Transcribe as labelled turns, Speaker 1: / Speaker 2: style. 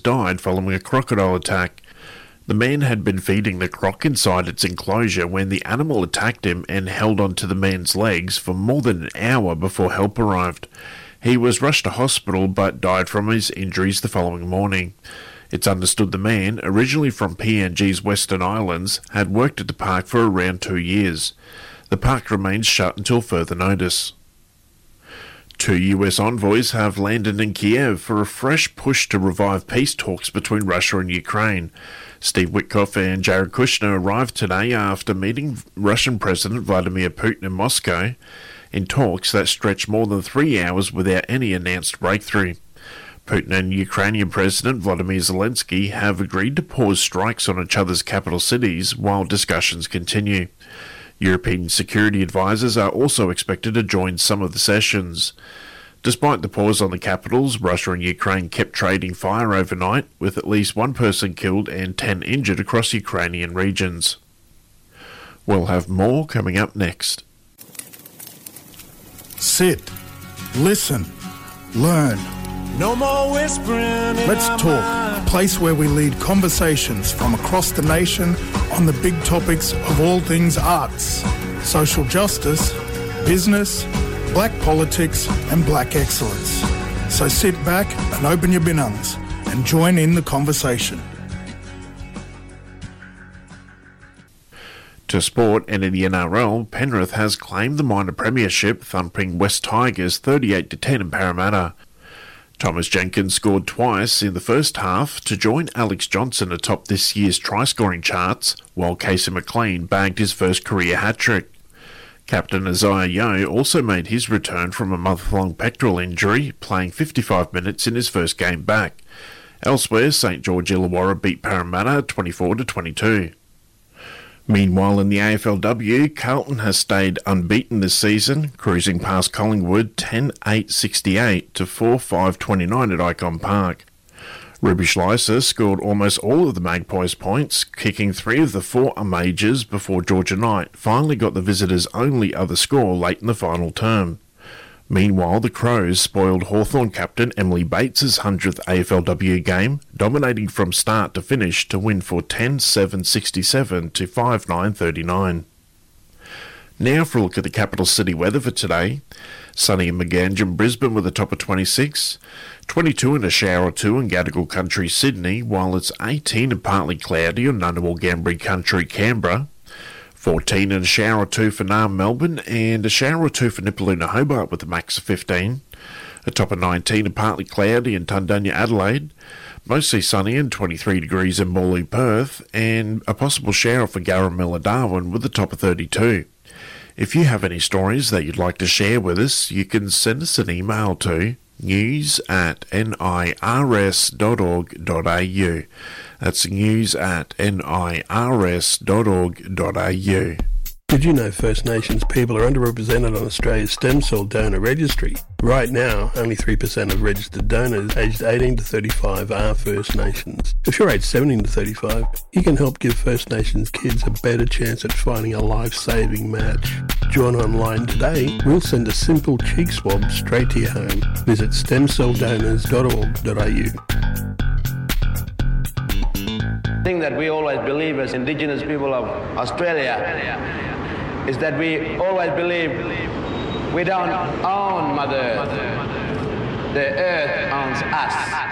Speaker 1: died following a crocodile attack. The man had been feeding the croc inside its enclosure when the animal attacked him and held onto the man's legs for more than an hour before help arrived. He was rushed to hospital but died from his injuries the following morning. It's understood the man, originally from PNG's Western Islands, had worked at the park for around 2 years. The park remains shut until further notice. 2 US envoys have landed in Kiev for a fresh push to revive peace talks between Russia and Ukraine. Steve Witkoff and Jared Kushner arrived today after meeting Russian President Vladimir Putin in Moscow in talks that stretched more than 3 hours without any announced breakthrough. Putin and Ukrainian President Volodymyr Zelensky have agreed to pause strikes on each other's capital cities while discussions continue. European security advisers are also expected to join some of the sessions. Despite the pause on the capitals, Russia and Ukraine kept trading fire overnight, with at least 1 person killed and 10 injured across Ukrainian regions. We'll have more coming up next.
Speaker 2: Sit, listen, learn.
Speaker 3: No more whispering.
Speaker 2: Let's talk, a place where we lead conversations from across the nation on the big topics of all things arts, social justice, business, black politics and black excellence. So sit back and open your binungs and join in the conversation.
Speaker 1: To sport and in the NRL, Penrith has claimed the minor premiership, thumping West Tigers 38-10 in Parramatta. Thomas Jenkins scored twice in the first half to join Alex Johnson atop this year's try-scoring charts, while Casey McLean bagged his first career hat-trick. Captain Isaiah Yeo also made his return from a month-long pectoral injury, playing 55 minutes in his first game back. Elsewhere, St George Illawarra beat Parramatta 24-22. Meanwhile, in the AFLW, Carlton has stayed unbeaten this season, cruising past Collingwood 10-8-68 to 4-5-29 at Icon Park. Ruby Schleicher scored almost all of the Magpies' points, kicking 3 of the 4 majors before Georgia Knight finally got the visitors' only other score late in the final term. Meanwhile, the Crows spoiled Hawthorn captain Emily Bates' 100th AFLW game, dominating from start to finish to win for 10-7-67 to 5-9-39. Now for a look at the capital city weather for today. Sunny in Magandra, Brisbane with a top of 26, 22 and a shower or 2 in Gadigal Country, Sydney, while it's 18 and partly cloudy on Ngunnawal Gambri Country, Canberra, 14 and a shower or 2 for Naarm, Melbourne, and a shower or 2 for Nipaluna, Hobart with a max of 15, a top of 19 and partly cloudy in Tundunya, Adelaide, mostly sunny and 23 degrees in Morley, Perth, and a possible shower for Garamilla, Darwin with a top of 32. If you have any stories that you'd like to share with us, you can send us an email to news@nirs.org.au. That's news@nirs.org.au.
Speaker 4: Did you know First Nations people are underrepresented on Australia's stem cell donor registry? Right now, only 3% of registered donors aged 18 to 35 are First Nations. If you're aged 17 to 35, you can help give First Nations kids a better chance at finding a life-saving match. Join online today. We'll send a simple cheek swab straight to your home. Visit stemcelldonors.org.au.
Speaker 5: The thing that we always believe as Indigenous people of Australia is that we always believe we don't own Mother Earth. The earth owns us.